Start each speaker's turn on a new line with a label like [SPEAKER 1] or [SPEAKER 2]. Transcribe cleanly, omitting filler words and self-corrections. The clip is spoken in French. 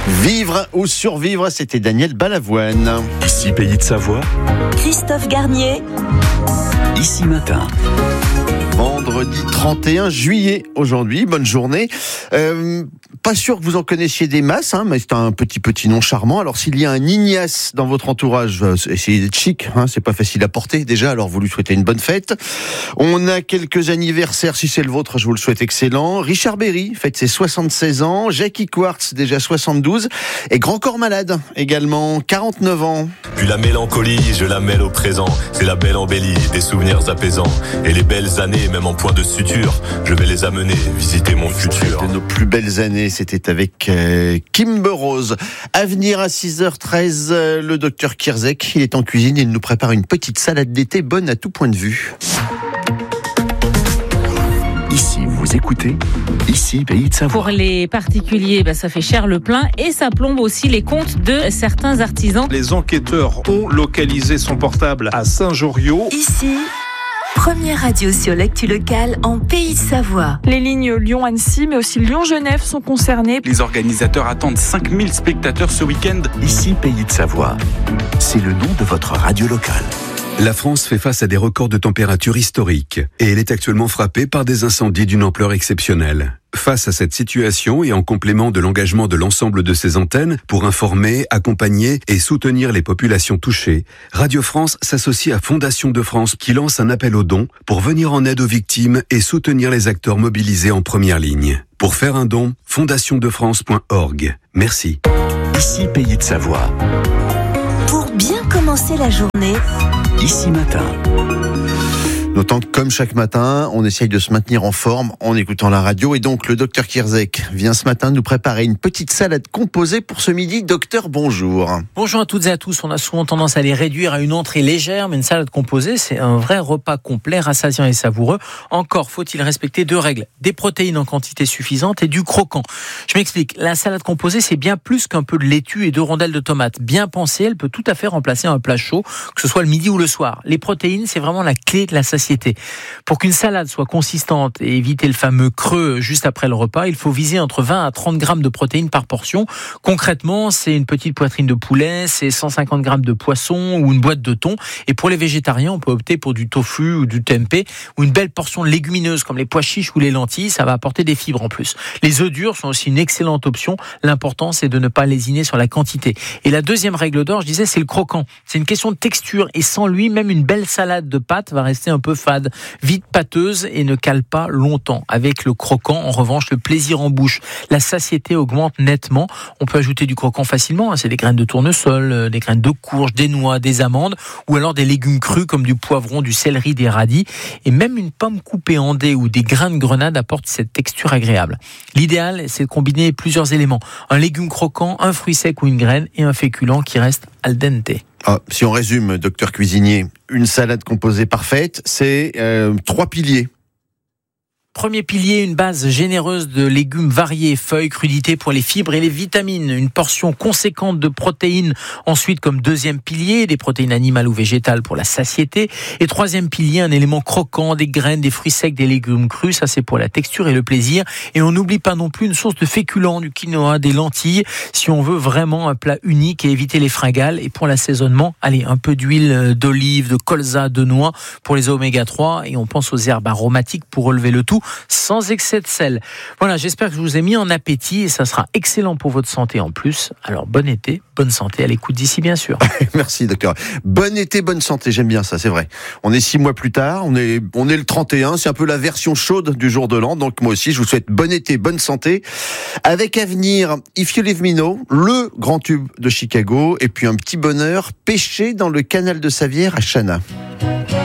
[SPEAKER 1] Vivre ou survivre, c'était Daniel Balavoine.
[SPEAKER 2] Ici Pays de Savoie,
[SPEAKER 3] Christophe Garnier.
[SPEAKER 2] Ici Matin.
[SPEAKER 1] Vendredi 31 juillet aujourd'hui, bonne journée. Pas sûr que vous en connaissiez des masses, mais c'est un petit nom charmant. Alors s'il y a un Ignace dans votre entourage, essayez d'être chic, c'est pas facile à porter déjà, alors vous lui souhaitez une bonne fête. On a quelques anniversaires, si c'est le vôtre, je vous le souhaite excellent. Richard Berry fête ses 76 ans, Jackie Quartz déjà 72, et Grand Corps Malade également, 49 ans.
[SPEAKER 4] Puis la mélancolie, je la mêle au présent. C'est la belle embellie, des souvenirs apaisants. Et les belles années, même en point de suture, je vais les amener visiter mon futur.
[SPEAKER 1] De nos plus belles années, c'était avec Kimber Rose. À venir à 6h13, le docteur Kierzek, il est en cuisine, il nous prépare une petite salade d'été bonne à tout point de vue.
[SPEAKER 2] Ici vous écoutez, ici Pays de Savoie.
[SPEAKER 5] Pour les particuliers, ça fait cher le plein et ça plombe aussi les comptes de certains artisans.
[SPEAKER 6] Les enquêteurs ont localisé son portable à Saint-Joriot.
[SPEAKER 3] Ici, première radio sur l'actu locale en Pays de Savoie.
[SPEAKER 7] Les lignes Lyon-Annecy, mais aussi Lyon-Genève sont concernées.
[SPEAKER 8] Les organisateurs attendent 5000 spectateurs ce week-end.
[SPEAKER 2] Ici Pays de Savoie, c'est le nom de votre radio locale. La France fait face à des records de température historiques et elle est actuellement frappée par des incendies d'une ampleur exceptionnelle. Face à cette situation et en complément de l'engagement de l'ensemble de ses antennes pour informer, accompagner et soutenir les populations touchées, Radio France s'associe à Fondation de France qui lance un appel aux dons pour venir en aide aux victimes et soutenir les acteurs mobilisés en première ligne. Pour faire un don, fondationdefrance.org. Merci. Ici Pays de Savoie.
[SPEAKER 3] Pour bien commencer la journée,
[SPEAKER 2] Ici Matin.
[SPEAKER 1] D'autant que comme chaque matin, on essaye de se maintenir en forme en écoutant la radio. Et donc, le docteur Kierzek vient ce matin nous préparer une petite salade composée pour ce midi. Docteur, bonjour.
[SPEAKER 9] Bonjour à toutes et à tous. On a souvent tendance à les réduire à une entrée légère, mais une salade composée, c'est un vrai repas complet, rassasiant et savoureux. Encore faut-il respecter 2 règles. Des protéines en quantité suffisante et du croquant. Je m'explique. La salade composée, c'est bien plus qu'un peu de laitue et 2 rondelles de tomates. Bien pensée, elle peut tout à fait remplacer un plat chaud, que ce soit le midi ou le soir. Les protéines, c'est vraiment la clé de la satiété. Pour qu'une salade soit consistante et éviter le fameux creux juste après le repas, il faut viser entre 20 à 30 grammes de protéines par portion. Concrètement, c'est une petite poitrine de poulet, c'est 150 grammes de poisson ou une boîte de thon. Et pour les végétariens, on peut opter pour du tofu ou du tempeh ou une belle portion de légumineuses comme les pois chiches ou les lentilles. Ça va apporter des fibres en plus. Les œufs durs sont aussi une excellente option. L'important, c'est de ne pas lésiner sur la quantité. Et la deuxième règle d'or, je disais, c'est le croquant. C'est une question de texture et sans lui, même une belle salade de pâtes va rester un peu fade, vite pâteuse et ne cale pas longtemps. Avec le croquant, en revanche, le plaisir en bouche, la satiété augmente nettement. On peut ajouter du croquant facilement, c'est des graines de tournesol, des graines de courge, des noix, des amandes, ou alors des légumes crus comme du poivron, du céleri, des radis, et même une pomme coupée en dés ou des grains de grenade apportent cette texture agréable. L'idéal, c'est de combiner plusieurs éléments. Un légume croquant, un fruit sec ou une graine, et un féculent qui reste al dente.
[SPEAKER 1] Si on résume, docteur cuisinier, une salade composée parfaite, c'est 3 piliers.
[SPEAKER 9] Premier pilier, une base généreuse de légumes variés, feuilles, crudités pour les fibres et les vitamines. Une portion conséquente de protéines. Ensuite, comme deuxième pilier, des protéines animales ou végétales pour la satiété. Et troisième pilier, un élément croquant, des graines, des fruits secs, des légumes crus. Ça, c'est pour la texture et le plaisir. Et on n'oublie pas non plus une source de féculents, du quinoa, des lentilles, si on veut vraiment un plat unique et éviter les fringales. Et pour l'assaisonnement, allez, un peu d'huile d'olive, de colza, de noix pour les oméga 3. Et on pense aux herbes aromatiques pour relever le tout, sans excès de sel. Voilà, j'espère que je vous ai mis en appétit et ça sera excellent pour votre santé en plus. Alors bon été, bonne santé à l'écoute d'ici bien sûr.
[SPEAKER 1] Merci docteur. Bon été, bonne santé, j'aime bien ça, c'est vrai. On est 6 mois plus tard, on est le 31, c'est un peu la version chaude du jour de l'an, donc moi aussi je vous souhaite bon été, bonne santé. Avec à venir If You Leave Me Now, le grand tube de Chicago, et puis un petit bonheur, pêché dans le canal de Savière à Chana.